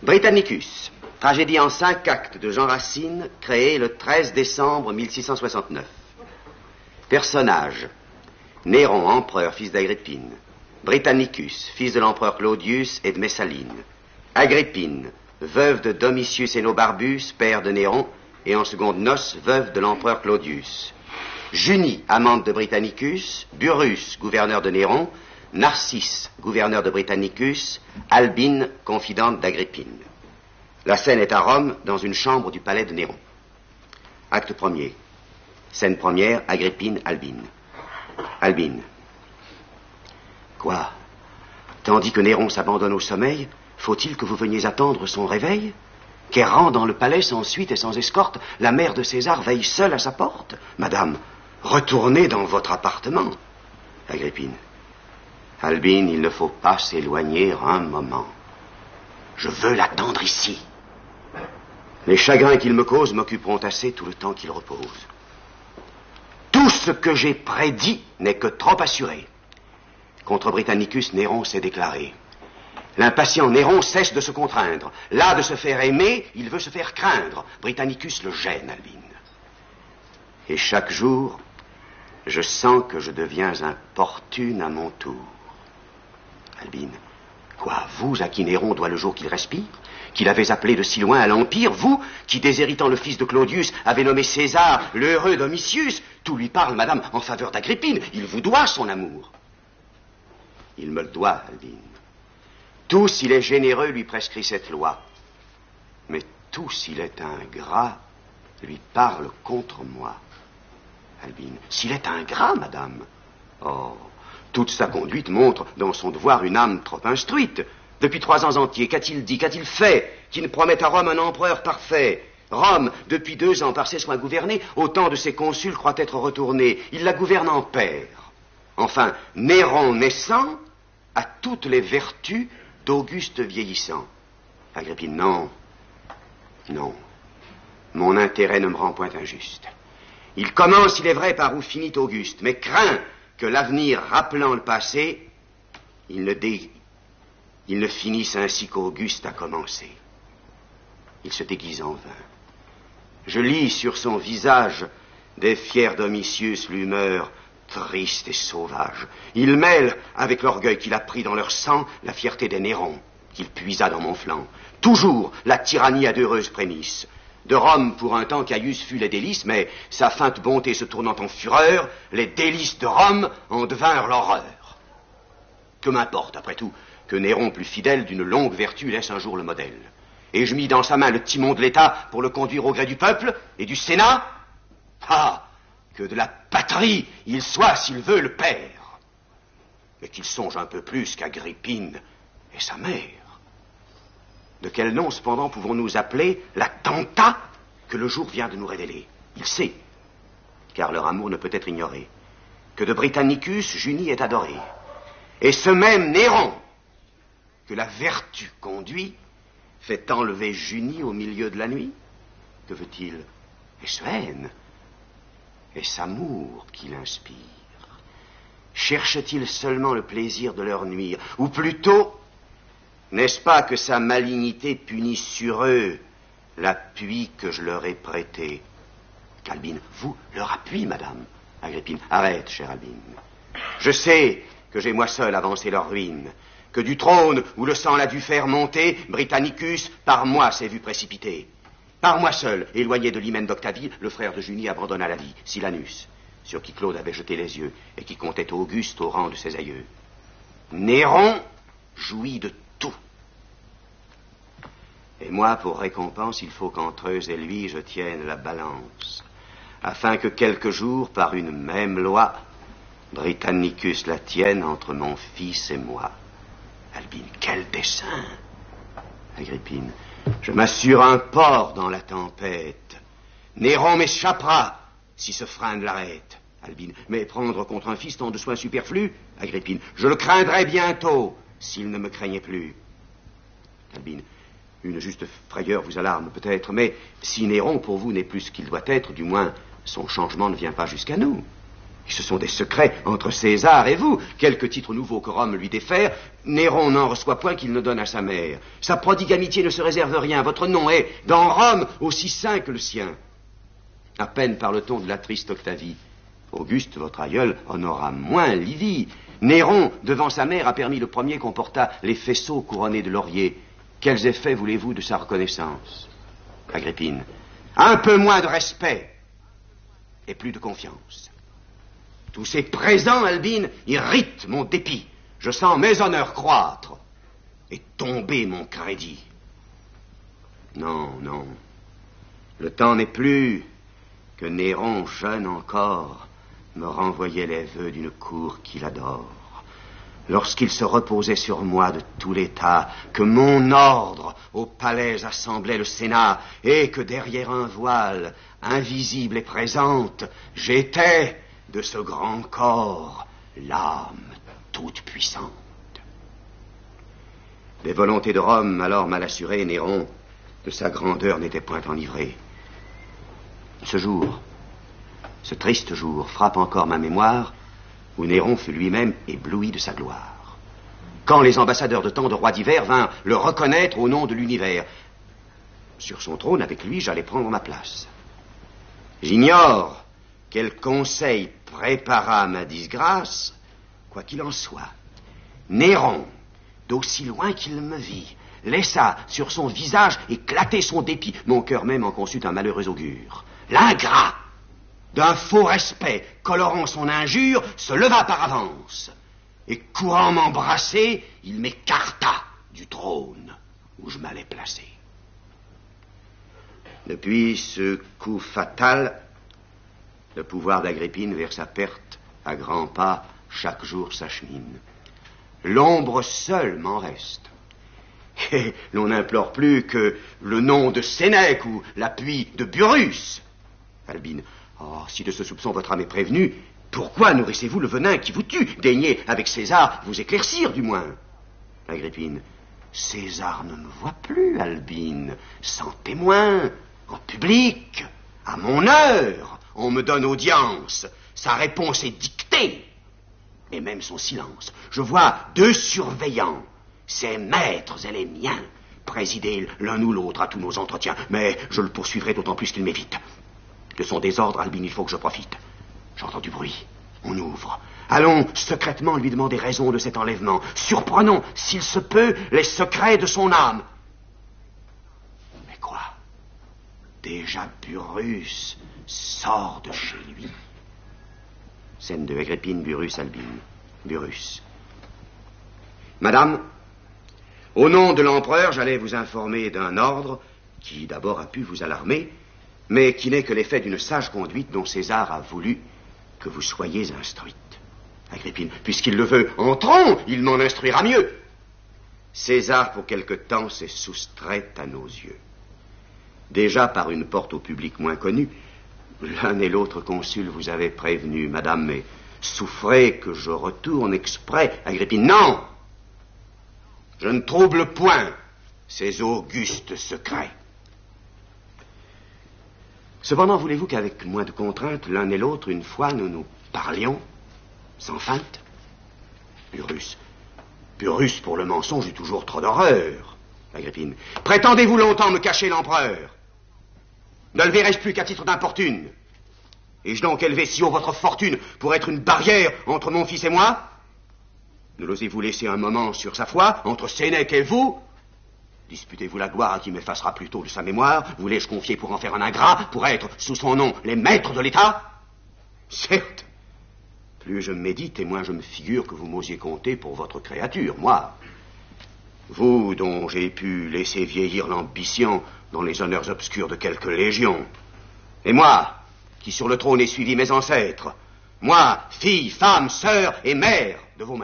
Britannicus, tragédie en 5 actes de Jean Racine, créée le 13 décembre 1669. Personnage: Néron, empereur, fils d'Agrippine. Britannicus, fils de l'empereur Claudius et de Messaline. Agrippine, veuve de Domitius Énobarbus, père de Néron, et en seconde noces, veuve de l'empereur Claudius. Junie, amante de Britannicus. Burrus, gouverneur de Néron. Narcisse, gouverneur de Britannicus. Albine, confidente d'Agrippine. La scène est à Rome, dans une chambre du palais de Néron. Acte premier. Scène première, Agrippine, Albine. Albine. Quoi? Tandis que Néron s'abandonne au sommeil, faut-il que vous veniez attendre son réveil? Qu'errant dans le palais sans suite et sans escorte, la mère de César veille seule à sa porte? Madame, retournez dans votre appartement. Agrippine. Albine, il ne faut pas s'éloigner un moment. Je veux l'attendre ici. Les chagrins qu'il me cause m'occuperont assez tout le temps qu'il repose. Tout ce que j'ai prédit n'est que trop assuré. Contre Britannicus, Néron s'est déclaré. L'impatient Néron cesse de se contraindre. Là de se faire aimer, il veut se faire craindre. Britannicus le gêne, Albine. Et chaque jour, je sens que je deviens importune à mon tour. Albine. Quoi, vous, à qui Néron doit le jour qu'il respire, qu'il avait appelé de si loin à l'Empire, vous, qui, déshéritant le fils de Claudius, avez nommé César l'heureux Domitius, tout lui parle, madame, en faveur d'Agrippine. Il vous doit son amour. Il me le doit, Albine. Tout, s'il est généreux, lui prescrit cette loi. Mais tout, s'il est ingrat, lui parle contre moi. Albine. S'il est ingrat, madame. Oh, toute sa conduite montre dans son devoir une âme trop instruite. Depuis 3 ans entiers, qu'a-t-il dit, qu'a-t-il fait, qui ne promette à Rome un empereur parfait? Rome, depuis 2 ans, par ses soins gouvernés, autant de ses consuls croient être retournés. Il la gouverne en père. Enfin, Néron naissant a toutes les vertus d'Auguste vieillissant. Agrippine, non. Non. Mon intérêt ne me rend point injuste. Il commence, il est vrai, par où finit Auguste, mais crains que l'avenir rappelant le passé, il ne finisse ainsi qu'Auguste a commencé. Il se déguise en vain. Je lis sur son visage des fiers Domitius l'humeur triste et sauvage. Il mêle, avec l'orgueil qu'il a pris dans leur sang, la fierté des Nérons, qu'il puisa dans mon flanc. Toujours la tyrannie a d'heureuses prémices. De Rome, pour un temps, Caius fut les délices, mais sa feinte bonté se tournant en fureur, les délices de Rome en devinrent l'horreur. Que m'importe, après tout, que Néron, plus fidèle d'une longue vertu, laisse un jour le modèle. Et je mis dans sa main le timon de l'État pour le conduire au gré du peuple et du Sénat? Ah! Que de la patrie il soit, s'il veut, le père. Mais qu'il songe un peu plus qu'Agrippine et sa mère. De quel nom, cependant, pouvons-nous appeler l'attentat que le jour vient de nous révéler? Il sait, car leur amour ne peut être ignoré, que de Britannicus, Junie est adorée. Et ce même Néron, que la vertu conduit, fait enlever Junie au milieu de la nuit. Que veut-il? Est-ce haine? Est-ce amour qui l'inspire? Cherche-t-il seulement le plaisir de leur nuire? Ou plutôt, n'est-ce pas que sa malignité punit sur eux l'appui que je leur ai prêté? Albine, vous, leur appui, madame. Agrippine, arrête, chère Albine. Je sais que j'ai moi seul avancé leur ruine, que du trône où le sang l'a dû faire monter, Britannicus, par moi, s'est vu précipiter. Par moi seul, éloigné de l'hymen d'Octavie, le frère de Junie abandonna la vie, Silanus, sur qui Claude avait jeté les yeux, et qui comptait Auguste au rang de ses aïeux. Néron jouit de tout. Et moi, pour récompense, il faut qu'entre eux et lui, je tienne la balance, afin que quelque jour, par une même loi, Britannicus la tienne entre mon fils et moi. Albine, quel dessein! Agrippine, je m'assure un port dans la tempête. Néron m'échappera si ce frein ne l'arrête. Albine, mais prendre contre un fils tant de soins superflus? Agrippine, je le craindrais bientôt s'il ne me craignait plus. Albine, une juste frayeur vous alarme peut-être, mais si Néron pour vous n'est plus ce qu'il doit être, du moins son changement ne vient pas jusqu'à nous. Ce sont des secrets entre César et vous. Quelques titres nouveaux que Rome lui défère, Néron n'en reçoit point qu'il ne donne à sa mère. Sa prodigue amitié ne se réserve rien. Votre nom est, dans Rome, aussi saint que le sien. À peine parle-t-on de la triste Octavie. Auguste, votre aïeul, honora moins Livie. Néron, devant sa mère, a permis le premier qu'on portât les faisceaux couronnés de laurier. Quels effets voulez-vous de sa reconnaissance? Agrippine. Un peu moins de respect et plus de confiance. Tous ces présents, Albine, irritent mon dépit. Je sens mes honneurs croître et tomber mon crédit. Non, non. Le temps n'est plus que Néron, jeune encore, me renvoyait les vœux d'une cour qu'il adore. Lorsqu'il se reposait sur moi de tout l'État, que mon ordre au palais assemblait le Sénat, et que derrière un voile, invisible et présente, j'étais de ce grand corps l'âme toute puissante. Les volontés de Rome, alors mal assurées, Néron, de sa grandeur n'était point enivré. Ce jour, ce triste jour, frappe encore ma mémoire, où Néron fut lui-même ébloui de sa gloire. Quand les ambassadeurs de tant de rois divers vinrent le reconnaître au nom de l'univers, sur son trône, avec lui, j'allais prendre ma place. J'ignore quel conseil prépara ma disgrâce, quoi qu'il en soit. Néron, d'aussi loin qu'il me vit, laissa sur son visage éclater son dépit. Mon cœur même en conçut un malheureux augure. L'ingrat, d'un faux respect colorant son injure, se leva par avance, et courant m'embrasser, il m'écarta du trône où je m'allais placer. Depuis ce coup fatal, le pouvoir d'Agrippine vers sa perte, à grands pas, chaque jour s'achemine. L'ombre seule m'en reste. Et l'on n'implore plus que le nom de Sénèque ou l'appui de Burrus. Albine, oh, si de ce soupçon votre âme est prévenue, pourquoi nourrissez-vous le venin qui vous tue? Daignez, avec César, vous éclaircir du moins. Agrippine, César ne me voit plus, Albine, sans témoin, en public, à mon heure. On me donne audience, sa réponse est dictée, et même son silence. Je vois deux surveillants, ses maîtres et les miens, présider l'un ou l'autre à tous nos entretiens, mais je le poursuivrai d'autant plus qu'il m'évite. De son désordre, Albine, il faut que je profite. J'entends du bruit, on ouvre. Allons secrètement lui demander raison de cet enlèvement. Surprenons, s'il se peut, les secrets de son âme. Mais quoi? Déjà Burrus sort de chez lui. Scène 2, Agrippine, Burrus, Albine. Burrus. Madame, au nom de l'empereur, j'allais vous informer d'un ordre qui d'abord a pu vous alarmer, mais qui n'est que l'effet d'une sage conduite dont César a voulu que vous soyez instruite. Agrippine, puisqu'il le veut, entrons, il m'en instruira mieux. César, pour quelque temps, s'est soustrait à nos yeux. Déjà par une porte au public moins connue, l'un et l'autre consul vous avez prévenu, madame, mais souffrez que je retourne exprès. Agrippine, non! Je ne trouble point ces augustes secrets. Cependant, voulez-vous qu'avec moins de contraintes, l'un et l'autre, une fois, nous nous parlions sans feinte? Burrus, pour le mensonge, eut toujours trop d'horreur. Agrippine, prétendez-vous longtemps me cacher l'empereur? Ne le verrai-je plus qu'à titre d'importune? Ai-je donc élevé si haut votre fortune pour être une barrière entre mon fils et moi? Ne l'osez-vous laisser un moment sur sa foi, entre Sénèque et vous? Disputez-vous la gloire qui m'effacera plus tôt de sa mémoire? Voulais-je confier pour en faire un ingrat, pour être, sous son nom, les maîtres de l'État? Certes, plus je médite et moins je me figure que vous m'osiez compter pour votre créature, moi. Vous, dont j'ai pu laisser vieillir l'ambition dans les honneurs obscurs de quelques légions. Et moi, qui sur le trône ai suivi mes ancêtres. Moi, fille, femme, sœur et mère